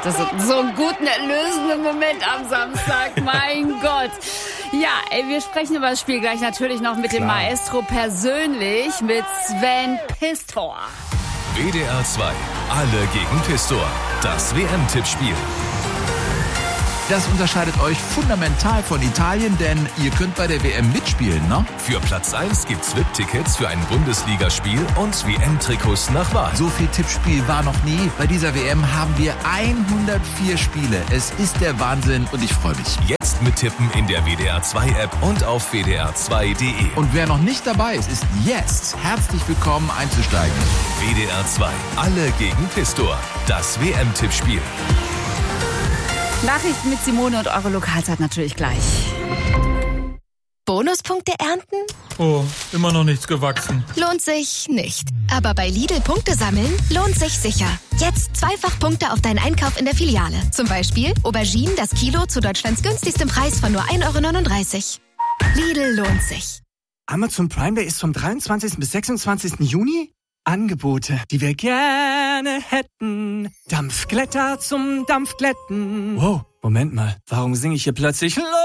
das ist so ein guten, erlösenden Moment am Samstag. Mein Gott. Ja, wir sprechen über das Spiel gleich natürlich noch mit dem Maestro persönlich, mit Sven Pistor. WDR 2, alle gegen Pistor. Das WM-Tippspiel. Das unterscheidet euch fundamental von Italien, denn ihr könnt bei der WM mitspielen, ne? Für Platz 1 gibt's VIP-Tickets für ein Bundesligaspiel und WM-Trikots nach Wahl. So viel Tippspiel war noch nie. Bei dieser WM haben wir 104 Spiele. Es ist der Wahnsinn und ich freue mich. Jetzt mittippen in der WDR 2 App und auf wdr2.de. Und wer noch nicht dabei ist, ist jetzt herzlich willkommen einzusteigen. WDR 2, alle gegen Pistor. Das WM-Tippspiel. Nachrichten mit Simone und eure Lokalzeit natürlich gleich. Bonuspunkte ernten? Oh, immer noch nichts gewachsen. Lohnt sich nicht. Aber bei Lidl Punkte sammeln lohnt sich sicher. Jetzt zweifach Punkte auf deinen Einkauf in der Filiale. Zum Beispiel Auberginen das Kilo zu Deutschlands günstigstem Preis von nur 1,39 €. Lidl lohnt sich. Amazon Prime Day ist vom 23. bis 26. Juni? Angebote, die wir gerne hätten. Dampfglätter zum Dampfglätten. Wow, Moment mal, warum singe ich hier plötzlich